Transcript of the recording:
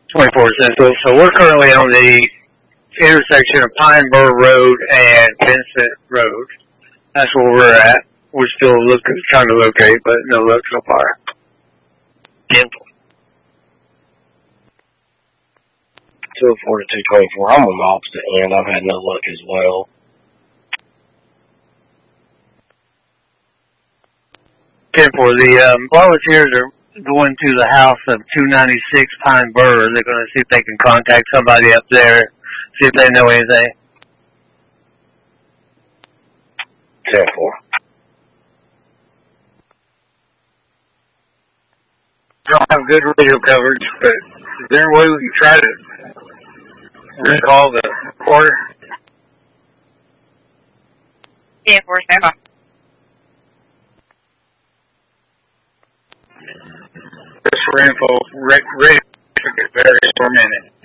24 Central. So we're currently on the intersection of Pine Bur Road and Vincent Road. That's where we're at. We're still trying to locate, but no luck so far. 10-4. 204 to 224. I'm on the opposite end. I've had no luck as well. 10-4. The volunteers are going to the house of 296 Pine Bur. They're going to see if they can contact somebody up there, see if they know anything. 10-4. We don't have good radio coverage, but is there a way we can try to recall the recorder? 10-4, stand by. Just for info, radio for minute.